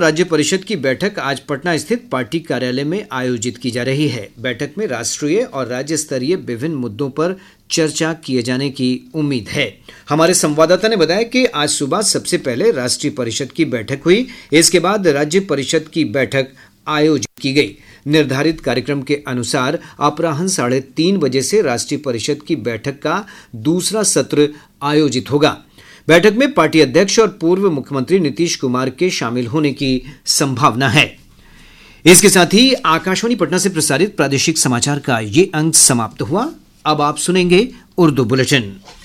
राज्य परिषद की बैठक आज पटना स्थित पार्टी कार्यालय में आयोजित की जा रही है। बैठक में राष्ट्रीय और राज्य स्तरीय विभिन्न मुद्दों पर चर्चा किए जाने की उम्मीद है। हमारे संवाददाता ने बताया कि आज सुबह सबसे पहले राष्ट्रीय परिषद की बैठक हुई। इसके बाद राज्य परिषद की बैठक आयोजित की गई। निर्धारित कार्यक्रम के अनुसार अपराह्न 3:30 बजे से राष्ट्रीय परिषद की बैठक का दूसरा सत्र आयोजित होगा। बैठक में पार्टी अध्यक्ष और पूर्व मुख्यमंत्री नीतीश कुमार के शामिल होने की संभावना है। इसके साथ ही आकाशवाणी पटना से प्रसारित प्रादेशिक समाचार का ये अंक समाप्त हुआ। अब आप सुनेंगे उर्दू बुलेटिन।